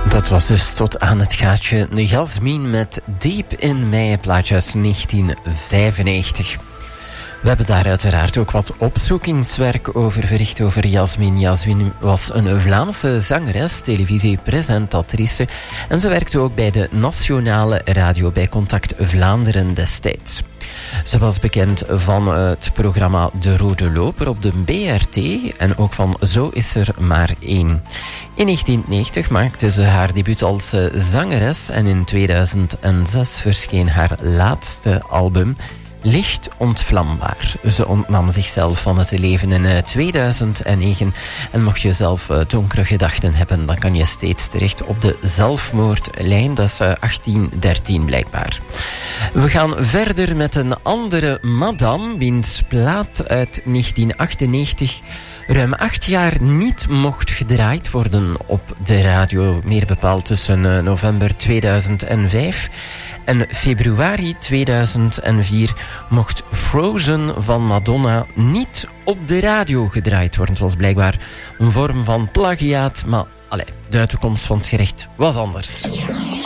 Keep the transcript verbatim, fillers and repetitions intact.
Dat was dus tot aan het gaatje Jasmin met Diep in Mij, plaatje uit negentien vijfennegentig. We hebben daar uiteraard ook wat opzoekingswerk over verricht over Jasmin. Jasmin was een Vlaamse zangeres, televisiepresentatrice en ze werkte ook bij de Nationale Radio bij Contact Vlaanderen destijds. Ze was bekend van het programma De Rode Loper op de B R T en ook van Zo is er maar één. In negentien negentig maakte ze haar debuut als zangeres en in tweeduizend zes verscheen haar laatste album Licht ontvlambaar. Ze ontnam zichzelf van het leven in tweeduizend negen. En mocht je zelf donkere gedachten hebben, dan kan je steeds terecht op de zelfmoordlijn. Dat is achttien dertien blijkbaar. We gaan verder met een andere madame, wiens plaat uit negentien achtennegentig ruim acht jaar niet mocht gedraaid worden op de radio. Meer bepaald tussen november tweeduizend vijf en februari tweeduizend vier mocht Frozen van Madonna niet op de radio gedraaid worden. Het was blijkbaar een vorm van plagiaat, maar allez, de uitkomst van het gerecht was anders.